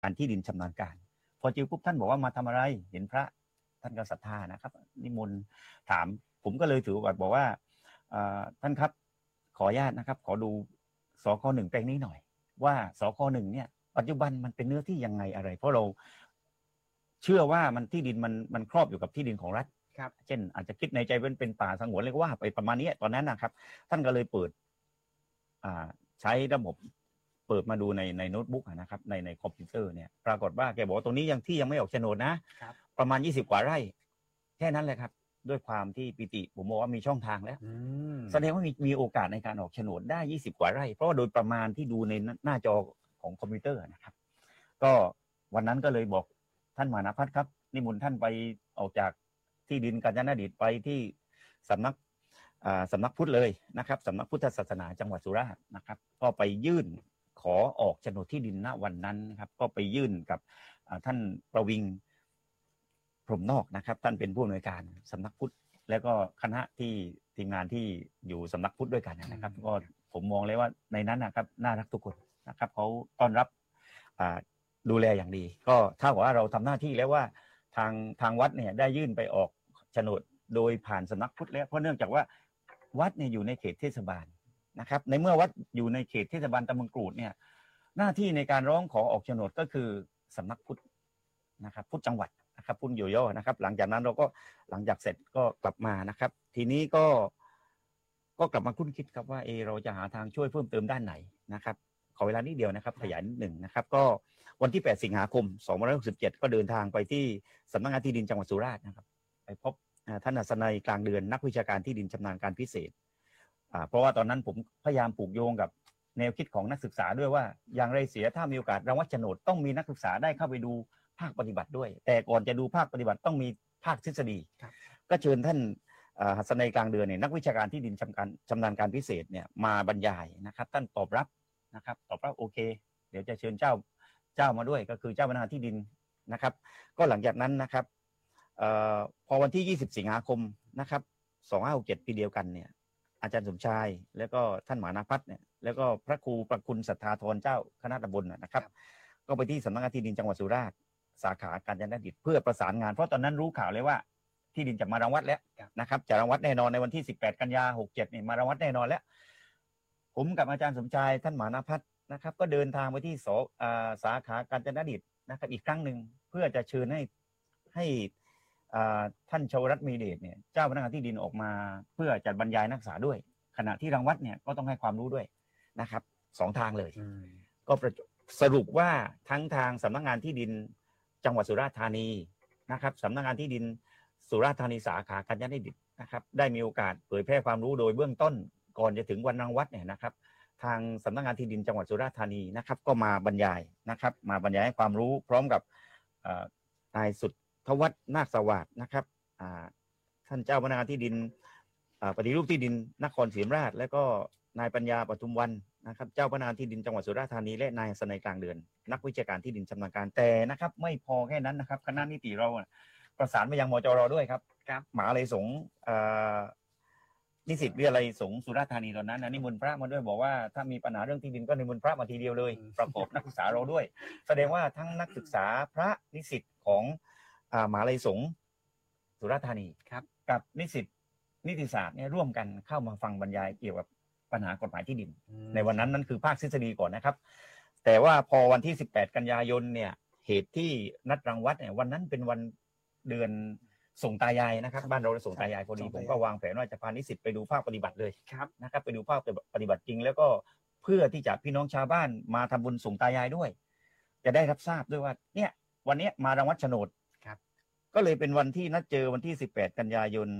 การที่ดินชำนาญการพอเจอปุ๊บท่านบอกว่ามาทำอะไรเห็นพระท่านก็ศรัทธานะครับนิมนต์ถามผมก็เลยถือโอกาสบอกว่าท่านครับขออนุญาตนะครับขอดูสค.1แปลงนี้หน่อยว่าสค.1เนี่ยปัจจุบันมันเป็นเนื้อที่ยังไงอะไรเพราะเราเชื่อว่ามันที่ดินมันครอบอยู่กับที่ดินของรัฐครับเช่นอาจจะคิดในใจเป็นป่าสงวนเลยก็ว่าไปประมาณนี้ตอนนั้นนะครับท่านก็เลยเปิดใช้ระบบเปิดมาดูในโน้ตบุ๊กนะครับในคอมพิวเตอร์เนี่ยปรากฏว่าแกบอกว่าตรงนี้ยังไม่ออกโฉนดนะประมาณ20กว่าไร่แค่นั้นเลยครับด้วยความที่ปิติผมบอกว่ามีช่องทางแล้วแสดงว่ามีโอกาสในการออกโฉนดได้20กว่าไร่เพราะว่าโดยประมาณที่ดูในหน้าจอของคอมพิวเตอร์นะครับก็วันนั้นก็เลยบอกท่านมานพัฒน์ครับนิมนต์ท่านไปออกจากที่ดินกาญจนดิษฐ์ไปที่สำนักพุทธเลยนะครับสำนักพุทธศาสนาจังหวัดสุราษฎร์นะครับก็ไปยื่นขอออกโฉนดที่ดินณวันนั้นครับก็ไปยื่นกับท่านประวิงพรหมนอกนะครับท่านเป็นผู้อำนวยการสำนักพุทธแล้วก็คณะที่ทีมงานที่อยู่สำนักพุทธด้วยกันนะครับก็ผมมองเลยว่าในนั้นนะครับน่ารักทุกคนนะครับเขาต้อนรับดูแลอย่างดีก็ถ้าว่าเราทำหน้าที่แล้วว่าทางวัดเนี่ยได้ยื่นไปออกโฉนดโดยผ่านสำนักพุทธแล้วเพราะเนื่องจากว่าวัดเนี่ยอยู่ในเขตเทศบาลนะครับในเมื่อวัดอยู่ในเขตเทศบาลตำบลกรูดเนี่ยหน้าที่ในการร้องขอออกโฉนดก็คือสำนักพุทธนะครับพุทธจังหวัดนะครับพุทธย่อๆนะครับหลังจากนั้นเราก็หลังจากเสร็จก็กลับมานะครับทีนี้ก็กลับมาคุ้นคิดครับว่าเราจะหาทางช่วยเพิ่มเติมด้านไหนนะครับขอเวลานิดเดียวนะครับขยายนิดหนึ่งนะครับก็วันที่8สิงหาคม2567ก็เดินทางไปที่สำนักงานที่ดินจังหวัดสุราษฎร์นะครับไปพบท่านอัศนัยกลางเดือนนักวิชาการที่ดินชำนาญการพิเศษเพราะว่าตอนนั้นผมพยายามผูกโยงกับแนวคิดของนักศึกษาด้วยว่าอย่างไรเสียถ้ามีโอกาสรังวัดโฉนดต้องมีนักศึกษาได้เข้าไปดูภาคปฏิบัติด้วยแต่ก่อนจะดูภาคปฏิบัติต้องมีภาคทฤษฎีก็เชิญท่านอัศนัยกลางเดือนเนี่ยนักวิชาการที่ดินชำนาญการพิเศษเนี่ยมาบรรยายนะครับท่านตอบรับนะครับตอบรับโอเคเดี๋ยวจะเชิญเจ้ามาด้วยก็คือเจ้าพนักงานที่ดินนะครับก็หลังจากนั้นนะครับพอวันที่20สิงหาคมนะครับ2567ปีเดียวกันเนี่ยอาจารย์สมชายแล้วก็ท่านหมานพัฒน์เนี่ยแล้วก็พระครูประคุณศรัทธาธรเจ้าคณะตำบลนะครับก็ไปที่สำนักงานที่ดินจังหวัดสุราษฎร์สาขากาญจนดิษฐ์เพื่อประสานงานเพราะตอนนั้นรู้ข่าวเลยว่าที่ดินจะมารังวัดแล้วนะครับจะรังวัดแน่นอนในวันที่18กันยา67เนี่ยมารังวัดแน่นอนแล้วผมกับอาจารย์สมชายท่านหมานพัฒน์นะครับก็เดินทางไปที่สาขากาญจนดิษฐ์นะครับอีกครั้งหนึ่งเพื่อจะเชิญให้ท่านชวรัตน์มีเดชเนี่ยเจ้าพนักงานที่ดินออกมาเพื่อจัดบรรยายนักศึกษาด้วยขณะที่รังวัดเนี่ยก็ต้องให้ความรู้ด้วยนะครับ2ทางเลยก็สรุปว่าทั้งทางสำนักงานที่ดินจังหวัดสุราษฎร์ธานีนะครับสำนักงานที่ดินสุราษฎร์ธานีสาขากาญจนดิษฐ์นะครับได้มีโอกาสเผยแพร่ความรู้โดยเบื้องต้นก่อนจะถึงวันรังวัดเนี่ยนะครับทางสำนักงานที่ดินจังหวัดสุราษฎร์ธานีนะครับก็มาบรรยายนะครับมาบรรยายให้ความรู้พร้อมกับนายสุดทวัฒน์นาคสวัสดิ์นะครับท่านเจ้าพนักงานที่ดินปฏิรูปที่ดินนครศรีธรรมราชและก็นายปัญญาปทุมวันนะครับเจ้าพนักงานที่ดินจังหวัดสุราษฎร์ธานีและนายอัศนัยกลางเดือนนักวิชาการที่ดินชำนาญการแต่นะครับไม่พอแค่นั้นนะครับคณะนิติเราประสานไปยังมจร.ด้วยครับมหาวิทยาลัยสงฆ์นิสิตวิทยาลัยสงฆ์สุราษฎร์ธานีตอนนั้นนิมนต์พระมาด้วยบอกว่าถ้ามีปัญหาเรื่องที่ดินก็นิมนต์พระมาทีเดียวเลยประกอบนักศึกษาเราด้วยแสดงว่าทั้งนักศึกษาพระนิสิตของมหาวิทยาลัยสงฆ์สุราษฎร์ธานีครับกับนิสิตนิติศาสตร์เนี่ยร่วมกันเข้ามาฟังบรรยายเกี่ยวกับปัญหากฎหมายที่ดินในวันนั้นนั่นคือภาคทฤษฎีก่อนนะครับแต่ว่าพอวันที่18กันยายนเนี่ยเหตุที่นัดรังวัดเนี่ยวันนั้นเป็นวันเดือนส่งตายายนะครับบ้านเราส่งตายายพอดีผมก็วางแผนว่าจะพานิสิตไปดูภาคปฏิบัติเลยนะครับไปดูภาคปฏิบัติจริงแล้วก็เพื่อที่จะพี่น้องชาวบ้านมาทำบุญส่งตายายด้วยจะได้รับทราบด้วยว่าเนี่ยวันนี้มารังวัดโฉนดก็เลยเป็นวันที่นัดเจอวันที่18กันยายน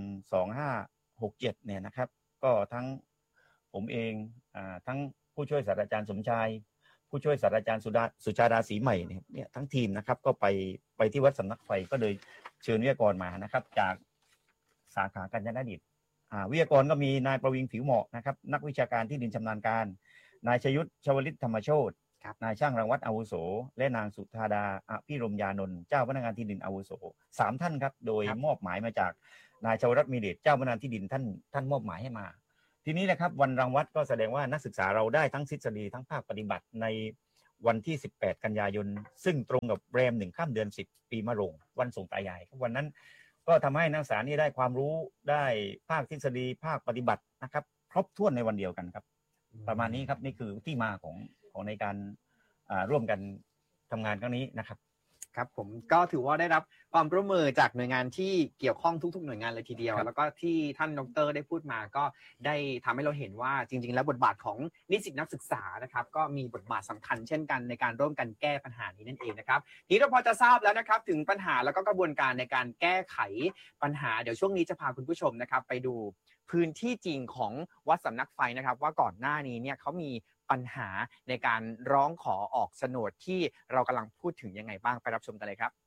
2567เนี่ยนะครับก็ทั้งผมเองทั้งผู้ช่วยศาสตราจารย์สมชายผู้ช่วยศาสตราจารย์สุชาดาศรีใหม่เนี่ยทั้งทีมนะครับก็ไปที่วัดสำนักไฟก็เลยเชิญวิทยากรมานะครับจากสาขากาญจนดิษฐ์วิทยากรก็มีนายประวิงผิวเหมาะนะครับนักวิชาการที่ดินชำนาญการนายชยุทธชวลิตธรรมโชตินายช่างรังวัดอาวุโสและนางสุธาดาอภิรมยานนท์เจ้าพนักงานที่ดินอาวุโส3ท่านครับโดยมอบหมายมาจากนายชวรัตน์มีเดชเจ้าพนักงานที่ดินท่านมอบหมายให้มาทีนี้นะครับวันรังวัดก็แสดงว่านักศึกษาเราได้ทั้งทฤษฎีทั้งภาคปฏิบัติในวันที่18กันยายนซึ่งตรงกับแรม1ค่ำเดือน10ปีมะโรงวันส่งตายายวันนั้นก็ทำให้นักศึกษานี่ได้ความรู้ได้ภาคทฤษฎีภาคปฏิบัตินะครับครบถ้วนในวันเดียวกันครับประมาณนี้ครับนี่คือที่มาของในการร่วมกันทำงานครั้งนี้นะครับครับผมก็ถือว่าได้รับความร่วมมือจากหน่วยงานที่เกี่ยวข้องทุกๆหน่วยงานเลยทีเดียวแล้วก็ที่ท่านดร.ได้พูดมาก็ได้ทำให้เราเห็นว่าจริงๆแล้วบทบาทของนิสิตนักศึกษานะครับก็มีบทบาทสำคัญเช่นกันในการร่วมกันแก้ปัญหานี้นั่นเองนะครับทีนี้เราพอจะทราบแล้วนะครับถึงปัญหาแล้วก็กระบวนการในการแก้ไขปัญหาเดี๋ยวช่วงนี้จะพาคุณผู้ชมนะครับไปดูพื้นที่จริงของวัดสำนักไฟนะครับว่าก่อนหน้านี้เนี่ยเขามีปัญหาในการร้องขอออกโฉนดที่เรากำลังพูดถึงยังไงบ้างไปรับชมกันเลยครับ